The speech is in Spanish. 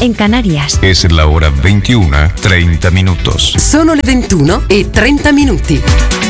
en Canarias. Es la hora 21:30. Sono le 21:30.